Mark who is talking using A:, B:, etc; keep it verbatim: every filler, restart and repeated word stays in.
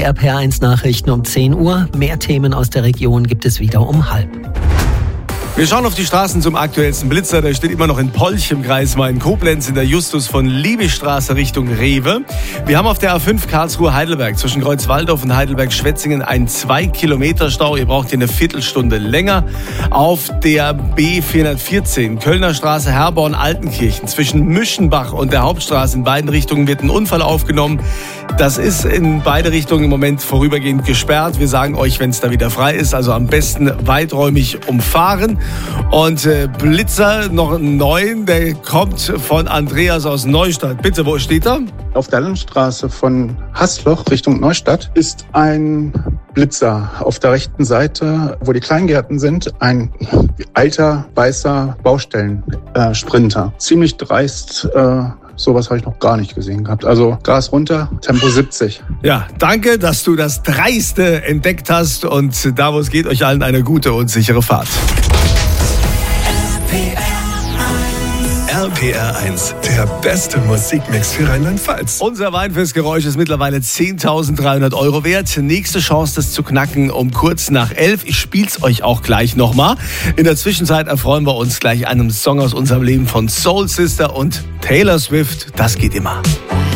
A: R P R eins Nachrichten um zehn Uhr. Mehr Themen aus der Region gibt es wieder um halb.
B: Wir schauen auf die Straßen zum aktuellsten Blitzer. Der steht immer noch in Polch im Kreis Main-Koblenz in der Justus von Liebigstraße Richtung Rewe. Wir haben auf der A fünf Karlsruhe-Heidelberg zwischen Kreuzwaldorf und Heidelberg-Schwetzingen einen zwei Kilometer Stau. Ihr braucht hier eine Viertelstunde länger. Auf der B vierhundertvierzehn Kölner Straße Herborn-Altenkirchen zwischen Müschenbach und der Hauptstraße in beiden Richtungen wird ein Unfall aufgenommen. Das ist in beide Richtungen im Moment vorübergehend gesperrt. Wir sagen euch, wenn es da wieder frei ist, also am besten weiträumig umfahren. Und äh, Blitzer, noch einen neuen, der kommt von Andreas aus Neustadt. Bitte, wo steht er?
C: Auf der Landstraße von Haßloch Richtung Neustadt ist ein Blitzer auf der rechten Seite, wo die Kleingärten sind, ein alter, weißer Baustellensprinter. Äh, Ziemlich dreist. Äh, Sowas habe ich noch gar nicht gesehen gehabt. Also Gas runter, Tempo siebzig.
B: Ja, danke, dass du das Dreiste entdeckt hast. Und da, wo es geht, euch allen eine gute und sichere Fahrt.
D: R P R eins, der beste Musikmix für Rheinland-Pfalz.
B: Unser Weinfestgeräusch ist mittlerweile zehntausenddreihundert Euro wert. Nächste Chance, das zu knacken um kurz nach elf. Ich spiel's euch auch gleich nochmal. In der Zwischenzeit erfreuen wir uns gleich einem Song aus unserem Leben von Soul Sister und Taylor Swift. Das geht immer.